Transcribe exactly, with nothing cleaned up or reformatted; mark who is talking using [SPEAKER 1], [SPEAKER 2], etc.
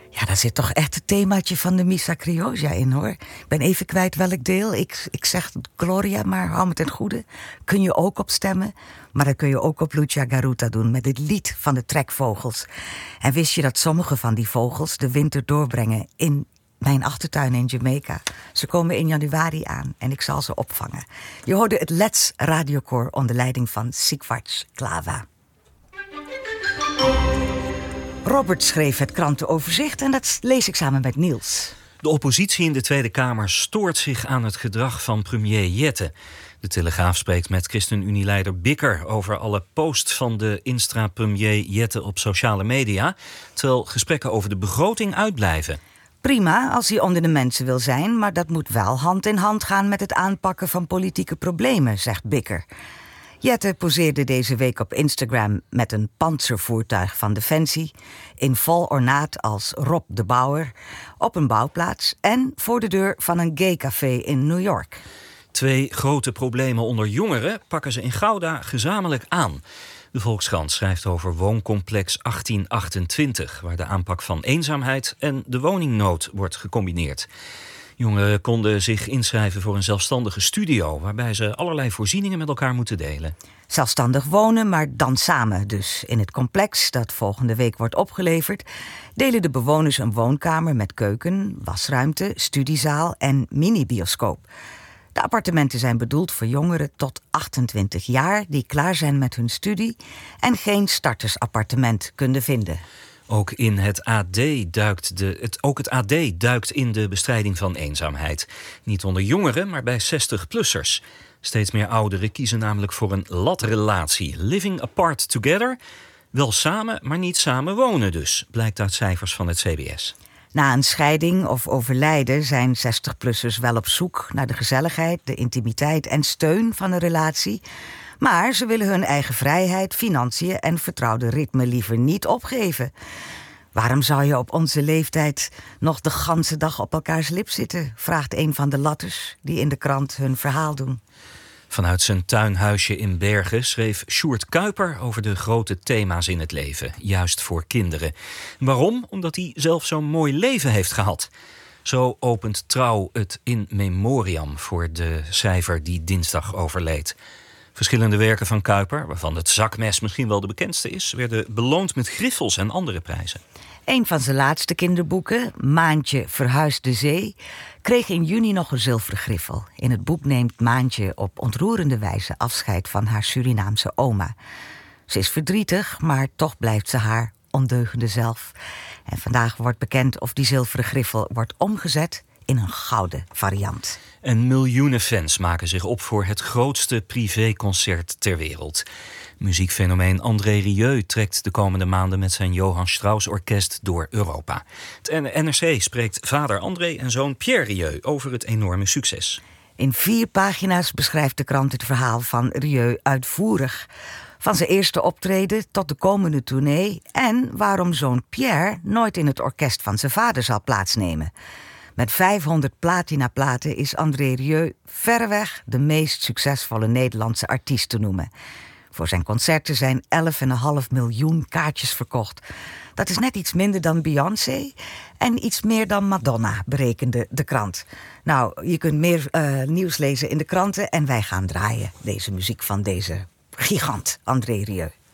[SPEAKER 1] Ja, daar zit toch echt het themaatje van de Missa Criolla in, hoor. Ik ben even kwijt welk deel. Ik, ik zeg Gloria, maar hou me ten goede. Kun je ook op stemmen. Maar dat kun je ook op Lucia Garuta doen, met het lied van de trekvogels. En wist je dat sommige van die vogels de winter doorbrengen in mijn achtertuin in Jamaica? Ze komen in januari aan en ik zal ze opvangen. Je hoorde het Let's Radiokoor onder leiding van Sigvard Klava. Robert schreef het krantenoverzicht en dat lees ik samen met Niels.
[SPEAKER 2] De oppositie in de Tweede Kamer stoort zich aan het gedrag van premier Jette. De Telegraaf spreekt met ChristenUnie-leider Bikker over alle posts van de Instra-premier Jette op sociale media, terwijl gesprekken over de begroting uitblijven.
[SPEAKER 1] Prima als hij onder de mensen wil zijn, maar dat moet wel hand in hand gaan met het aanpakken van politieke problemen, zegt Bikker. Jette poseerde deze week op Instagram met een pantservoertuig van Defensie, in vol ornaat als Rob de Bouwer, op een bouwplaats en voor de deur van een gaycafé in New York.
[SPEAKER 2] Twee grote problemen onder jongeren pakken ze in Gouda gezamenlijk aan. De Volkskrant schrijft over wooncomplex achttien achtentwintig... waar de aanpak van eenzaamheid en de woningnood wordt gecombineerd. Jongeren konden zich inschrijven voor een zelfstandige studio, waarbij ze allerlei voorzieningen met elkaar moeten delen.
[SPEAKER 1] Zelfstandig wonen, maar dan samen dus. In het complex dat volgende week wordt opgeleverd delen de bewoners een woonkamer met keuken, wasruimte, studiezaal en mini-bioscoop. De appartementen zijn bedoeld voor jongeren tot achtentwintig jaar die klaar zijn met hun studie en geen startersappartement kunnen vinden.
[SPEAKER 2] Ook, in het A D duikt de, het, ook het A D duikt in de bestrijding van eenzaamheid. Niet onder jongeren, maar bij zestig-plussers. Steeds meer ouderen kiezen namelijk voor een latrelatie. Living apart together. Wel samen, maar niet samen wonen dus, blijkt uit cijfers van het C B S.
[SPEAKER 1] Na een scheiding of overlijden zijn zestig-plussers wel op zoek naar de gezelligheid, de intimiteit en steun van een relatie. Maar ze willen hun eigen vrijheid, financiën en vertrouwde ritme liever niet opgeven. Waarom zou je op onze leeftijd nog de ganse dag op elkaars lip zitten? Vraagt een van de latters die in de krant hun verhaal doen.
[SPEAKER 2] Vanuit zijn tuinhuisje in Bergen schreef Sjoerd Kuiper over de grote thema's in het leven, juist voor kinderen. Waarom? Omdat hij zelf zo'n mooi leven heeft gehad. Zo opent Trouw het in memoriam voor de schrijver die dinsdag overleed. Verschillende werken van Kuiper, waarvan het zakmes misschien wel de bekendste is, werden beloond met griffels en andere prijzen.
[SPEAKER 1] Een van zijn laatste kinderboeken, Maantje verhuist de zee, kreeg in juni nog een zilveren griffel. In het boek neemt Maantje op ontroerende wijze afscheid van haar Surinaamse oma. Ze is verdrietig, maar toch blijft ze haar ondeugende zelf. En vandaag wordt bekend of die zilveren griffel wordt omgezet in een gouden variant.
[SPEAKER 2] En miljoenen fans maken zich op voor het grootste privéconcert ter wereld. Muziekfenomeen André Rieu trekt de komende maanden met zijn Johann Strauss Orkest door Europa. Het N R C spreekt vader André en zoon Pierre Rieu over het enorme succes.
[SPEAKER 1] In vier pagina's beschrijft de krant het verhaal van Rieu uitvoerig. Van zijn eerste optreden tot de komende tournee en waarom zoon Pierre nooit in het orkest van zijn vader zal plaatsnemen. Met vijfhonderd platinaplaten is André Rieu verreweg de meest succesvolle Nederlandse artiest te noemen. Voor zijn concerten zijn elf komma vijf miljoen kaartjes verkocht. Dat is net iets minder dan Beyoncé en iets meer dan Madonna, berekende de krant. Nou, je kunt meer uh, nieuws lezen in de kranten en wij gaan draaien deze muziek van deze gigant André Rieu.